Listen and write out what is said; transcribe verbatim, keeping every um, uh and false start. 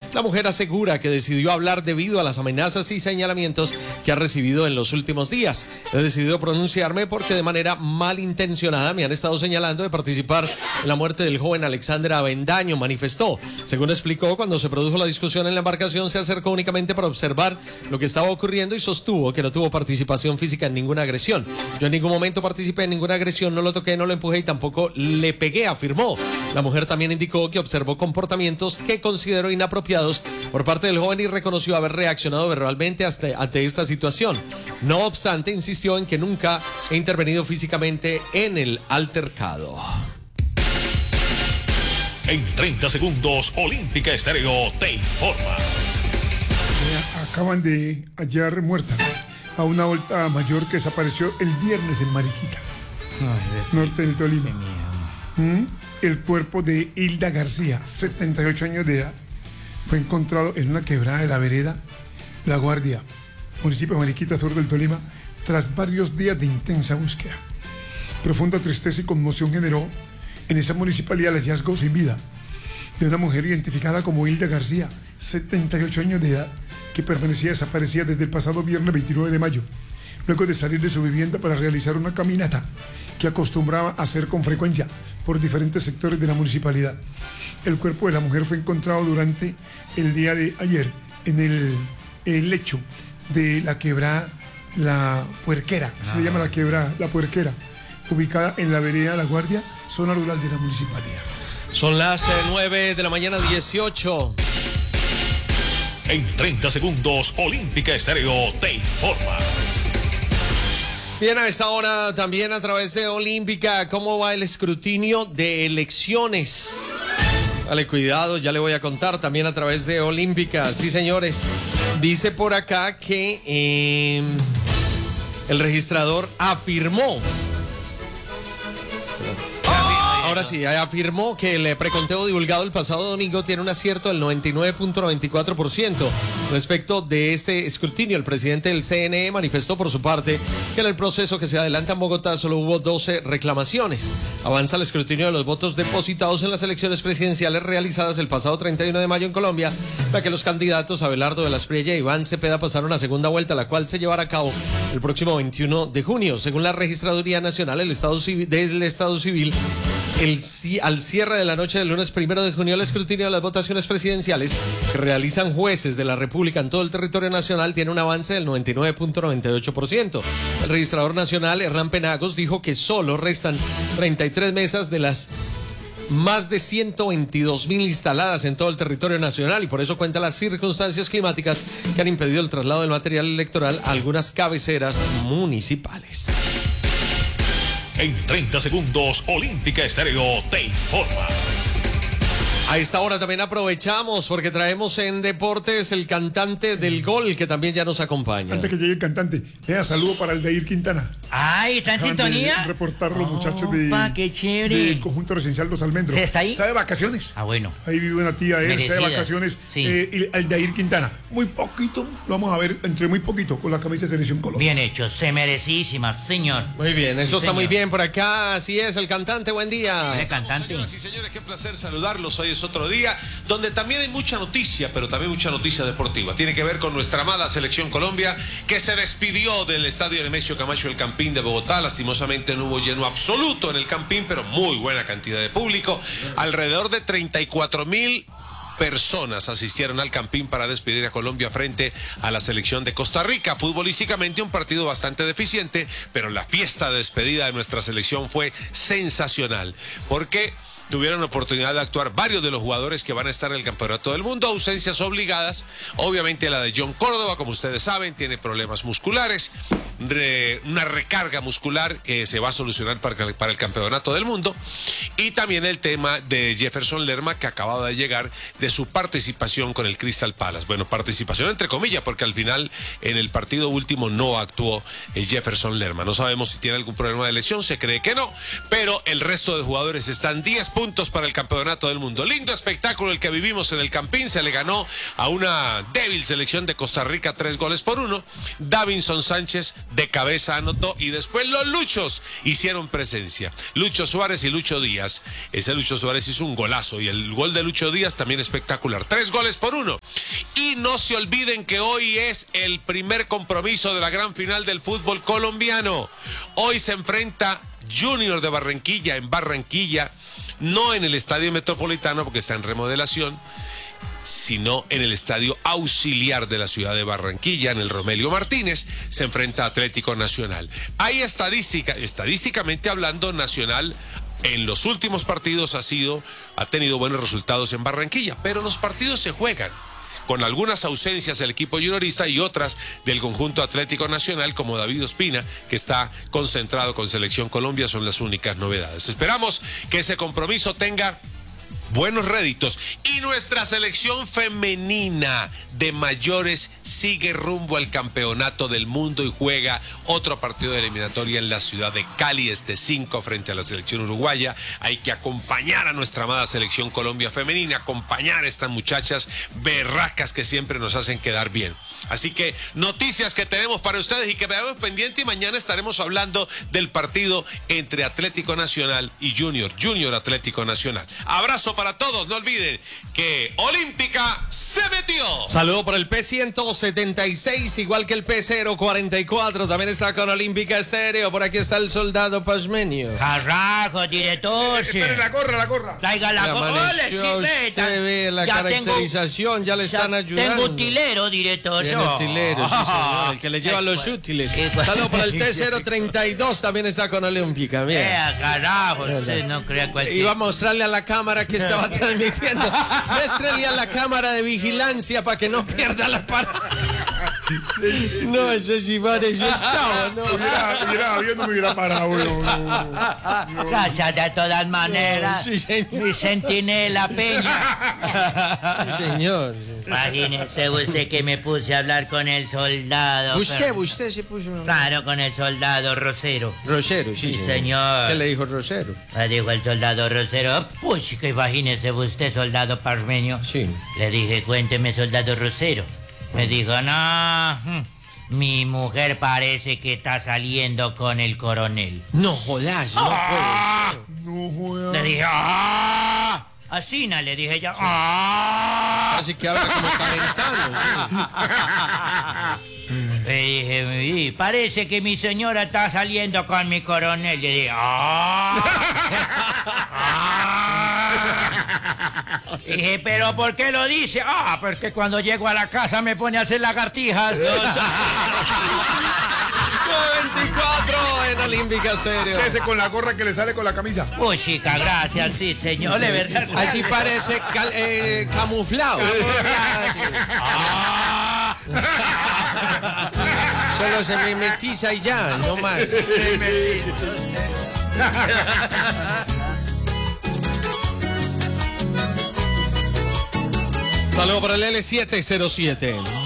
La mujer asegura que decidió hablar debido a las amenazas y señalamientos que ha recibido en los últimos días. He decidido pronunciarme porque de manera malintencionada me han estado señalando de participar en la muerte del joven Alexander Avendaño, manifestó. Según explicó, cuando se produjo la discusión en la embarcación se acercó únicamente para observar lo que estaba ocurriendo y sostuvo que no tuvo participación física en ninguna agresión. Yo en ningún momento participé en ninguna agresión, no lo toqué, no lo empujé y tampoco le pegué, afirmó. La mujer también indicó que observó comportamientos que consideró inapropiados por parte del joven y reconoció haber reaccionado verbalmente hasta, ante esta situación. No obstante, insistió en que nunca he intervenido físicamente en el altercado. En treinta segundos, Olímpica Estéreo te informa. Acaban de hallar muerta a una adulta mayor que desapareció el viernes en Mariquita, Ay, norte del Tolima. ¿Mm? El cuerpo de Hilda García, setenta y ocho años de edad, fue encontrado en una quebrada de la vereda La Guardia, municipio de Mariquita, sur del Tolima, tras varios días de intensa búsqueda. Profunda tristeza y conmoción generó en esa municipalidad el hallazgo sin vida de una mujer identificada como Hilda García, setenta y ocho años de edad, que permanecía desaparecida desde el pasado viernes veintinueve de mayo, luego de salir de su vivienda para realizar una caminata que acostumbraba a hacer con frecuencia por diferentes sectores de la municipalidad. El cuerpo de la mujer fue encontrado durante el día de ayer en el, el lecho de la quebrada La Puerquera, ah. se le llama la quebrada La Puerquera, ubicada en la vereda La Guardia, zona rural de la municipalidad. Son las eh, nueve de la mañana, dieciocho. En treinta segundos, Olímpica Estéreo te informa. Bien, a esta hora también a través de Olímpica, ¿cómo va el escrutinio de elecciones? Dale cuidado, ya le voy a contar también a través de Olímpica. Sí, señores, dice por acá que eh, el registrador afirmó. Ahora sí, afirmó que el preconteo divulgado el pasado domingo tiene un acierto del noventa y nueve punto noventa y cuatro por ciento. Respecto de este escrutinio, el presidente del C N E manifestó por su parte que en el proceso que se adelanta en Bogotá solo hubo doce reclamaciones. Avanza el escrutinio de los votos depositados en las elecciones presidenciales realizadas el pasado treinta y uno de mayo en Colombia, la que los candidatos Abelardo de la Espriella y Iván Cepeda pasaron a segunda vuelta, la cual se llevará a cabo el próximo veintiuno de junio. Según la Registraduría Nacional el Estado Civil, del Estado Civil, El, al cierre de la noche del lunes primero de junio, el escrutinio de las votaciones presidenciales que realizan jueces de la República en todo el territorio nacional tiene un avance del noventa y nueve punto noventa y ocho por ciento. El registrador nacional, Hernán Penagos, dijo que solo restan treinta y tres mesas de las más de ciento veintidós mil instaladas en todo el territorio nacional y por eso cuenta las circunstancias climáticas que han impedido el traslado del material electoral a algunas cabeceras municipales. En treinta segundos, Olímpica Estéreo te informa. A esta hora también aprovechamos porque traemos en deportes el cantante del gol que también ya nos acompaña. Antes que llegue el cantante, queda saludo para Aldair Quintana. Ay, ¿está en sintonía? Reportar los oh, muchachos de, pa, qué chévere. del conjunto residencial Los Almendros. ¿Se está ahí? Está de vacaciones. Ah, bueno. Ahí vive una tía de él, está de vacaciones. Sí. Eh, Aldair Quintana. Muy poquito, lo vamos a ver entre muy poquito con la camisa de Selección Colombia. Bien hecho, se merecísima, señor. Muy bien, eso sí, está señor. Muy bien por acá. Así es, el cantante, buen día. El cantante. Señoras y señores, qué placer saludarlos. Hoy es otro día donde también hay mucha noticia, pero también mucha noticia deportiva. Tiene que ver con nuestra amada Selección Colombia, que se despidió del estadio Nemesio Camacho El Campín de Bogotá. Lastimosamente no hubo lleno absoluto en el Campín, pero muy buena cantidad de público. Alrededor de treinta y cuatro mil personas asistieron al Campín para despedir a Colombia frente a la selección de Costa Rica. Futbolísticamente un partido bastante deficiente, pero la fiesta de despedida de nuestra selección fue sensacional, porque tuvieron oportunidad de actuar varios de los jugadores que van a estar en el Campeonato del Mundo, ausencias obligadas, obviamente la de John Córdoba, como ustedes saben, tiene problemas musculares, re, una recarga muscular que se va a solucionar para, para el Campeonato del Mundo, y también el tema de Jefferson Lerma, que acababa de llegar de su participación con el Crystal Palace. Bueno, participación entre comillas, porque al final en el partido último no actuó eh, Jefferson Lerma. No sabemos si tiene algún problema de lesión, se cree que no, pero el resto de jugadores están diez puntos puntos para el campeonato del mundo. Lindo espectáculo el que vivimos en el Campín. Se le ganó a una débil selección de Costa Rica tres goles por uno. Davinson Sánchez de cabeza anotó y después los Luchos hicieron presencia. Lucho Suárez y Lucho Díaz. Ese Lucho Suárez hizo un golazo y el gol de Lucho Díaz también espectacular. Tres goles por uno. Y no se olviden que hoy es el primer compromiso de la gran final del fútbol colombiano. Hoy se enfrenta Junior de Barranquilla en Barranquilla, no en el Estadio Metropolitano porque está en remodelación, sino en el Estadio Auxiliar de la ciudad de Barranquilla, en el Romelio Martínez. Se enfrenta a Atlético Nacional. Hay estadística, estadísticamente hablando, Nacional en los últimos partidos ha sido, ha tenido buenos resultados en Barranquilla, pero los partidos se juegan con algunas ausencias del equipo juniorista y otras del conjunto Atlético Nacional, como David Ospina, que está concentrado con Selección Colombia, son las únicas novedades. Esperamos que ese compromiso tenga buenos réditos. Y nuestra selección femenina de mayores sigue rumbo al campeonato del mundo y juega otro partido de eliminatoria en la ciudad de Cali este cinco frente a la selección uruguaya. Hay que acompañar a nuestra amada selección Colombia femenina, acompañar a estas muchachas berracas que siempre nos hacen quedar bien. Así que noticias que tenemos para ustedes y que veamos pendiente, y mañana estaremos hablando del partido entre Atlético Nacional y Junior, Junior Atlético Nacional. Abrazo para todos, no olviden que Olímpica se metió. Saludo por el P ciento setenta y seis, igual que el P cero cuarenta y cuatro, también está con Olímpica Estéreo. Por aquí está el soldado Pasmenio. Carajo, director. Espere, la gorra, la gorra. Traiga la gorra. Amaneció usted, ve la Ya caracterización, tengo- ya le están ya ayudando. Tengo utilero, director. Tiene yo. utilero, sí señor, el que le lleva los útiles. ¿Qué fue? Saludo por el T cero treinta y dos, también está con Olímpica, mira. Eh, carajo, usted no crea cualquier... Iba a mostrarle a la cámara que estaba transmitiendo. Muéstrele a la cámara de vigilancia para que no pierda la parada. No, eso sí pareció el chavo, no. Hubiera, hubiera, yo no me hubiera parado. No, no, no. Gracias de todas maneras, Sí, señor. mi centinela Peña. Sí, señor. Imagínese usted que me puse a hablar con el soldado. Usted, pero- usted se puso... Claro, con el soldado Rosero. Rosero, sí, Sí, señor. señor. ¿Qué le dijo Rosero? Le dijo el soldado Rosero. Pues que imagínese usted, soldado parmeño. Sí. Le dije, cuénteme, soldado Rosero. Me dijo, no, mm, mi mujer parece que está saliendo con el coronel. No jodas, no Ah. puede ser. No joda. Le dije, ¡ah! Así no, le dije yo, ¡ah! Así que habla como calentano. Le dije, "Y parece que mi señora está saliendo con mi coronel". Le dije, ¡ah! ¡Ah! Dije, ¿pero por qué lo dice? Ah, porque cuando llego a la casa me pone a hacer lagartijas. veinticuatro en Olímpica Estéreo. Ese con la gorra que le sale con la camisa. Uy, chica, gracias, sí, señor, de verdad. Así parece cal- eh, camuflado. Ah. Solo se mimetiza y ya, no más. Saludo para el L siete cero siete.